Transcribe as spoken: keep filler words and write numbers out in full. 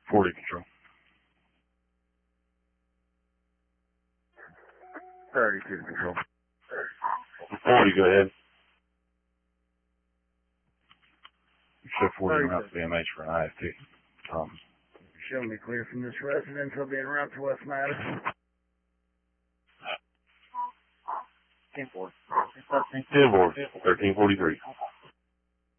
forty control. thirty-two control. forty, go ahead. You show forty en route to B M H for an I F T. Um, Show me clear from this residence. I'll be en route to West Madison. ten four. ten four, thirteen forty-three.